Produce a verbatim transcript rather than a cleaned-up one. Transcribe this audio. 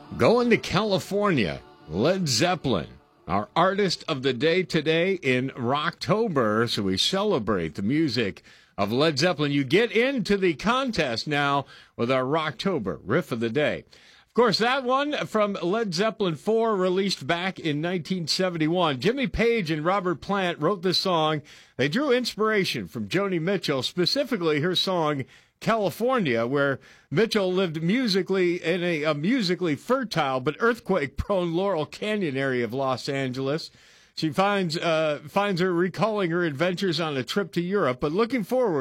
Going to California, Led Zeppelin, our artist of the day today in Rocktober, so we celebrate the music of Led Zeppelin. You get into the contest now with our Rocktober riff of the day. Of course, that one from Led Zeppelin four, released back in nineteen seventy-one. Jimmy Page and Robert Plant wrote this song. They drew inspiration from Joni Mitchell, specifically her song California, where Mitchell lived musically in a, a musically fertile but earthquake-prone Laurel Canyon area of Los Angeles. She finds uh, finds her recalling her adventures on a trip to Europe, but looking forward